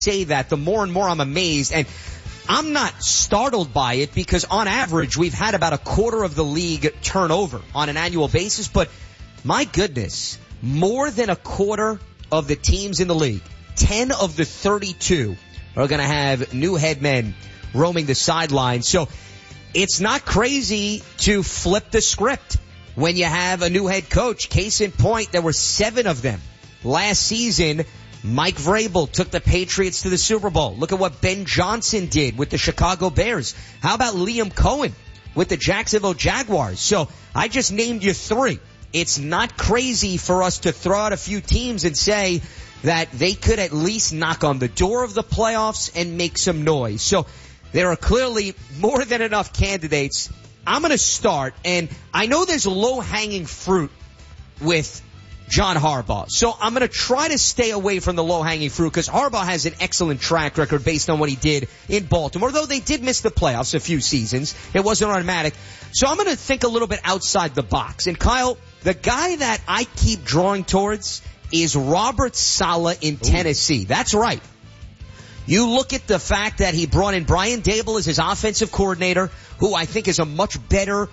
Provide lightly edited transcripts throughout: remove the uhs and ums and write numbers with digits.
say that, the more and more I'm amazed. And I'm not startled by it because on average we've had about a quarter of the league turnover on an annual basis. But my goodness, more than a quarter of the teams in the league, 10 of the 32 are going to have new head men roaming the sidelines. So it's not crazy to flip the script when you have a new head coach. Case in point, there were 7 of them last season. Mike Vrabel took the Patriots to the Super Bowl. Look at what Ben Johnson did with the Chicago Bears. How about Liam Cohen with the Jacksonville Jaguars? So I just named you 3. It's not crazy for us to throw out a few teams and say that they could at least knock on the door of the playoffs and make some noise. So there are clearly more than enough candidates. I'm going to start, and I know there's low-hanging fruit with John Harbaugh. So I'm going to try to stay away from the low-hanging fruit because Harbaugh has an excellent track record based on what he did in Baltimore. Though they did miss the playoffs a few seasons, it wasn't automatic. So I'm going to think a little bit outside the box. And Kyle, the guy that I keep drawing towards is Robert Saleh in Tennessee. That's right. You look at the fact that he brought in Brian Daboll as his offensive coordinator, who I think is a much better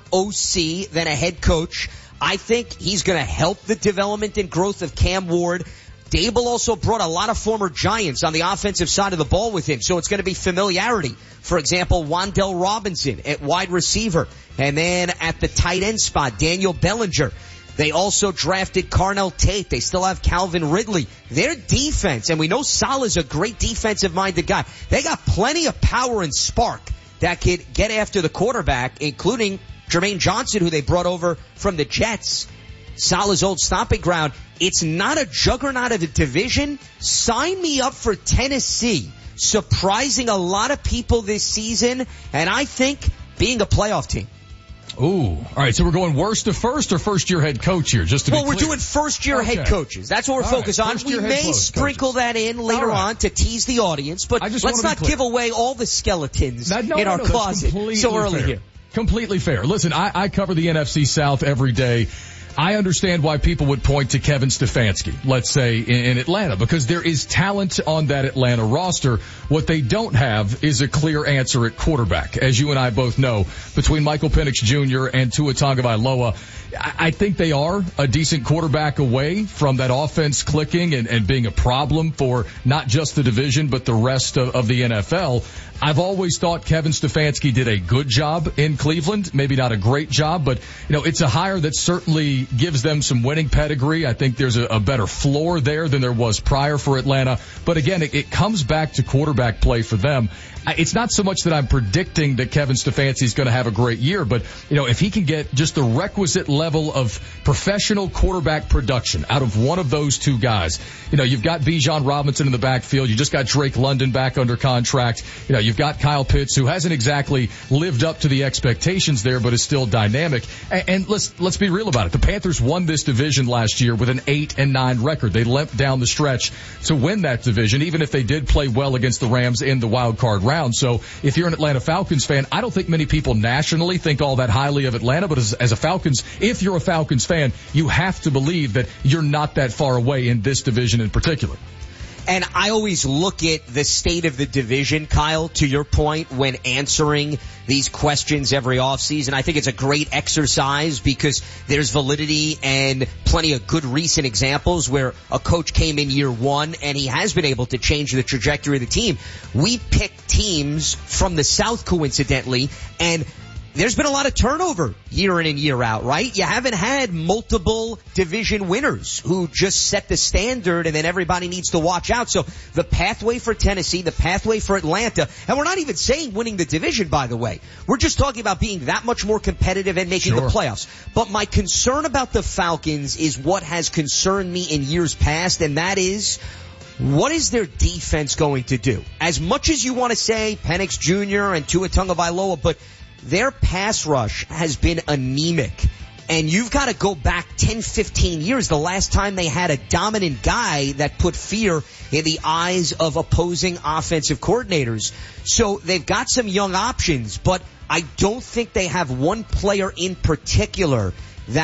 OC than a head coach. I think he's going to help the development and growth of Cam Ward. Daboll also brought a lot of former Giants on the offensive side of the ball with him, so it's going to be familiarity. For example, Wan'Dale Robinson at wide receiver, and then at the tight end spot, Daniel Bellinger. They also drafted Carnell Tate. They still have Calvin Ridley. Their defense, and we know Saleh's a great defensive-minded guy. They got plenty of power and spark that could get after the quarterback, including Jermaine Johnson, who they brought over from the Jets, Saleh's old stomping ground. It's not a juggernaut of a division. Sign me up for Tennessee, surprising a lot of people this season, and I think being a playoff team. Ooh. All right, so we're going worst to first or first-year head coach here, just to be clear? Well, we're doing first-year head coaches. That's what we're focused on. We may sprinkle that in later on to tease the audience, but let's not give away all the skeletons in our closet so early here. Completely fair. Listen, I cover the NFC South every day. I understand why people would point to Kevin Stefanski, let's say, in Atlanta, because there is talent on that Atlanta roster. What they don't have is a clear answer at quarterback. As you and I both know, between Michael Penix Jr. and Tua Tagovailoa, I think they are a decent quarterback away from that offense clicking and being a problem for not just the division, but the rest of the NFL. I've always thought Kevin Stefanski did a good job in Cleveland. Maybe not a great job, but, it's a hire that certainly gives them some winning pedigree. I think there's a better floor there than there was prior for Atlanta. But again, it comes back to quarterback play for them. It's not so much that I'm predicting that Kevin Stefanski is going to have a great year, but, if he can get just the requisite level of professional quarterback production out of one of those two guys, you've got Bijan Robinson in the backfield. You just got Drake London back under contract. You've got Kyle Pitts, who hasn't exactly lived up to the expectations there, but is still dynamic. And let's be real about it. The Panthers won this division last year with an 8-9 record. They limped down the stretch to win that division, even if they did play well against the Rams in the wild card round. So if you're an Atlanta Falcons fan, I don't think many people nationally think all that highly of Atlanta, but as a Falcons, if you're a Falcons fan, you have to believe that you're not that far away in this division in particular. And I always look at the state of the division, Kyle, to your point, when answering these questions every offseason. I think it's a great exercise because there's validity and plenty of good recent examples where a coach came in year one and he has been able to change the trajectory of the team. We pick teams from the South, coincidentally, and there's been a lot of turnover year in and year out, right? You haven't had multiple division winners who just set the standard and then everybody needs to watch out. So the pathway for Tennessee, the pathway for Atlanta, and we're not even saying winning the division, by the way. We're just talking about being that much more competitive and making the playoffs. But my concern about the Falcons is what has concerned me in years past, and that is, what is their defense going to do? As much as you want to say Penix Jr. and Tua Tagovailoa, but their pass rush has been anemic. And you've got to go back 10, 15 years, the last time they had a dominant guy that put fear in the eyes of opposing offensive coordinators. So they've got some young options, but I don't think they have one player in particular that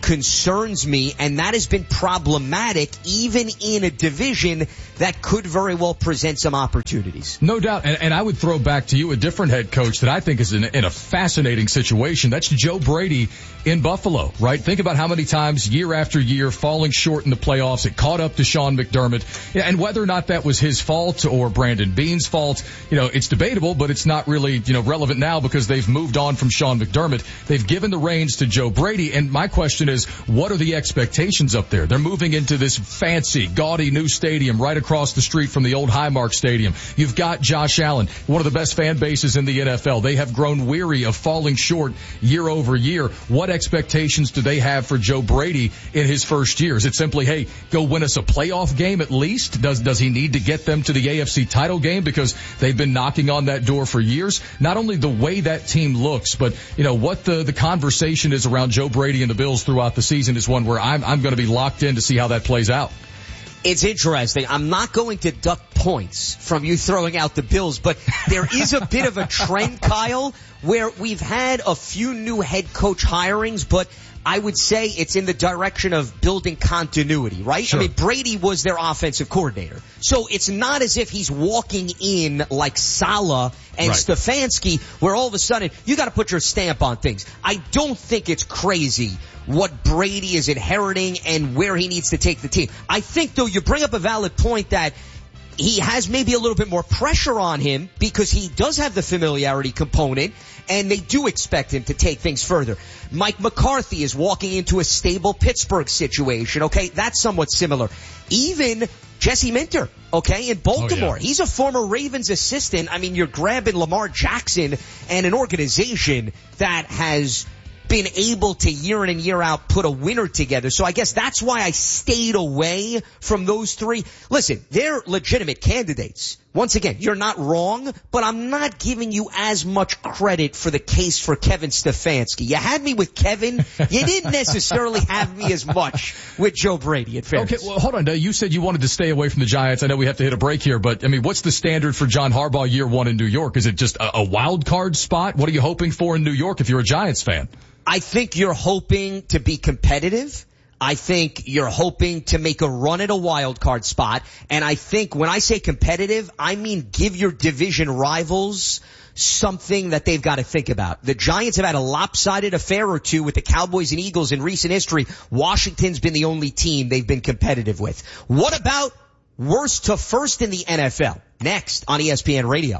concerns me, and that has been problematic even in a division that could very well present some opportunities. No doubt, and I would throw back to you a different head coach that I think is in a fascinating situation. That's Joe Brady in Buffalo, right? Think about how many times year after year falling short in the playoffs. It caught up to Sean McDermott, and whether or not that was his fault or Brandon Beane's fault, it's debatable, but it's not really, relevant now because they've moved on from Sean McDermott. They've given the reins to Joe Brady, and my question is, what are the expectations up there? They're moving into this fancy, gaudy new stadium right across the street from the old Highmark Stadium. You've got Josh Allen, one of the best fan bases in the NFL. They have grown weary of falling short year over year. What expectations do they have for Joe Brady in his first year? Is it simply, hey, go win us a playoff game at least? Does he need to get them to the AFC title game because they've been knocking on that door for years? Not only the way that team looks, but what the conversation is around Joe Brady and the Bills throughout the season is one where I'm going to be locked in to see how that plays out. It's interesting. I'm not going to duck points from you throwing out the Bills, but there is a bit of a trend, Kyle, where we've had a few new head coach hirings, but I would say it's in the direction of building continuity, right? Sure. I mean, Brady was their offensive coordinator. So it's not as if he's walking in like Saleh and right. Stefanski, where all of a sudden you got to put your stamp on things. I don't think it's crazy what Brady is inheriting and where he needs to take the team. I think, though, you bring up a valid point that he has maybe a little bit more pressure on him because he does have the familiarity component, and they do expect him to take things further. Mike McCarthy is walking into a stable Pittsburgh situation, okay? That's somewhat similar. Even Jesse Minter, okay, in Baltimore. Oh, yeah. He's a former Ravens assistant. I mean, you're grabbing Lamar Jackson and an organization that has been able to year in and year out put a winner together. So I guess that's why I stayed away from those three. Listen, they're legitimate candidates. Once again, you're not wrong, but I'm not giving you as much credit for the case for Kevin Stefanski. You had me with Kevin. You didn't necessarily have me as much with Joe Brady, in fairness. Okay, well, hold on. You said you wanted to stay away from the Giants. I know we have to hit a break here, but, I mean, what's the standard for John Harbaugh year one in New York? Is it just a wild card spot? What are you hoping for in New York if you're a Giants fan? I think you're hoping to be competitive. I think you're hoping to make a run at a wild card spot. And I think when I say competitive, I mean give your division rivals something that they've got to think about. The Giants have had a lopsided affair or two with the Cowboys and Eagles in recent history. Washington's been the only team they've been competitive with. What about worst to first in the NFL? Next on ESPN Radio.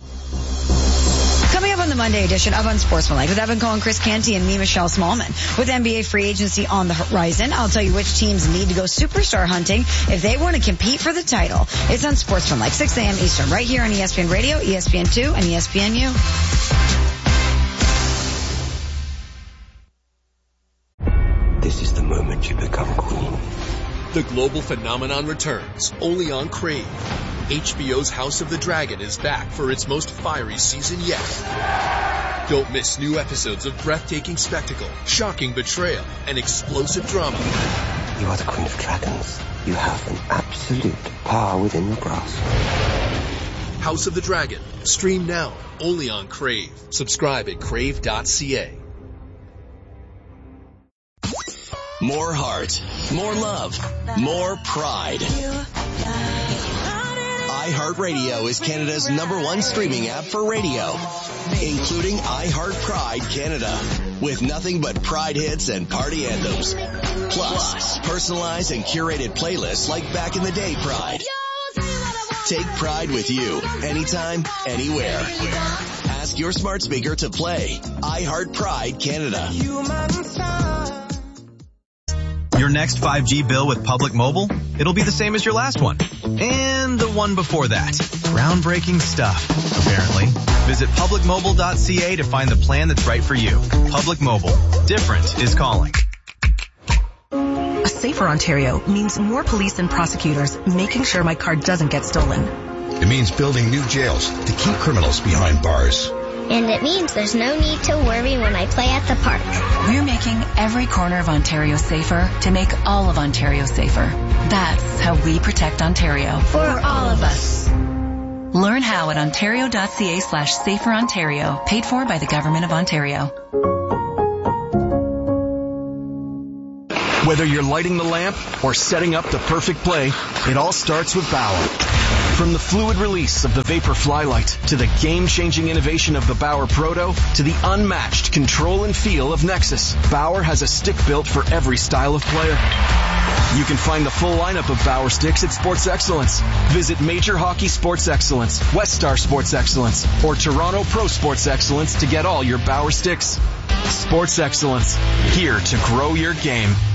Coming up on the Monday edition of Unsportsmanlike with Evan Cohen, Chris Canty, and me, Michelle Smallman. With NBA free agency on the horizon, I'll tell you which teams need to go superstar hunting if they want to compete for the title. It's Unsportsmanlike, 6 a.m. Eastern, right here on ESPN Radio, ESPN2, and ESPNU. This is the moment you become queen. The global phenomenon returns, only on Crave. HBO's House of the Dragon is back for its most fiery season yet. Don't miss new episodes of breathtaking spectacle, shocking betrayal, and explosive drama. You are the Queen of Dragons. You have an absolute power within your grasp. House of the Dragon. Stream now, only on Crave. Subscribe at crave.ca. More heart, more love, more pride. iHeartRadio is Canada's #1 streaming app for radio, including iHeart Pride Canada, with nothing but Pride hits and party anthems. Plus, personalized and curated playlists like Back in the Day Pride. Take Pride with you, anytime, anywhere. Ask your smart speaker to play iHeart Pride Canada. Your next 5G bill with Public Mobile? It'll be the same as your last one. And the one before that. Groundbreaking stuff, apparently. Visit publicmobile.ca to find the plan that's right for you. Public Mobile. Different is calling. A safer Ontario means more police and prosecutors making sure my car doesn't get stolen. It means building new jails to keep criminals behind bars. And it means there's no need to worry when I play at the park. We're making every corner of Ontario safer to make all of Ontario safer. That's how we protect Ontario. For all of us. Learn how at ontario.ca/saferontario. Paid for by the Government of Ontario. Whether you're lighting the lamp or setting up the perfect play, it all starts with Bauer. From the fluid release of the Vapor Flylight to the game-changing innovation of the Bauer Proto to the unmatched control and feel of Nexus, Bauer has a stick built for every style of player. You can find the full lineup of Bauer sticks at Sports Excellence. Visit Major Hockey Sports Excellence, West Star Sports Excellence, or Toronto Pro Sports Excellence to get all your Bauer sticks. Sports Excellence, here to grow your game.